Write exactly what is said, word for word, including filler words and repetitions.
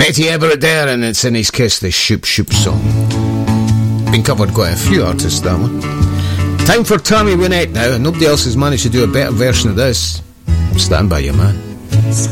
Betty Everett there, and it's in his Kiss, the Shoop Shoop song. Been covered quite a few artists, that one. Time for Tammy Wynette now. Nobody else has managed to do a better version of this. Stand by you, man.